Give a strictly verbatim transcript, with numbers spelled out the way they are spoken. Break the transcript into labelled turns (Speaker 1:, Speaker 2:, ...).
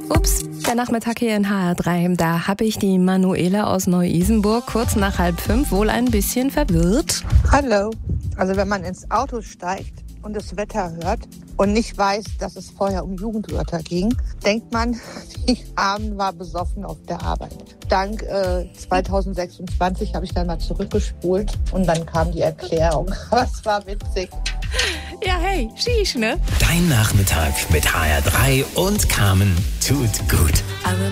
Speaker 1: Ups, der Nachmittag hier in H R drei. Da habe ich die Manuela aus Neu-Isenburg kurz nach halb fünf wohl ein bisschen verwirrt.
Speaker 2: Hallo. Also wenn man ins Auto steigt und das Wetter hört und nicht weiß, dass es vorher um Jugendwörter ging, denkt man, die Armen war besoffen auf der Arbeit. Dank äh, zwanzig sechsundzwanzig habe ich dann mal zurückgespult und dann kam die Erklärung. Aber es war witzig.
Speaker 1: Ja, hey, Shish, ne?
Speaker 3: Dein Nachmittag mit H R drei und Carmen tut gut.
Speaker 1: Also